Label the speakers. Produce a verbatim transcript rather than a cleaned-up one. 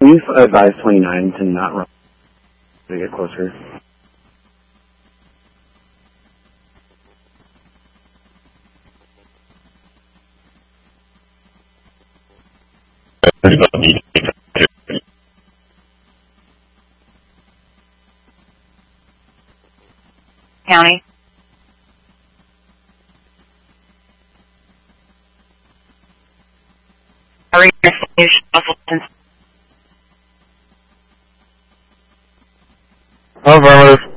Speaker 1: Can you advise twenty-nine to not run to get closer?
Speaker 2: County. Are you
Speaker 1: Affirmative.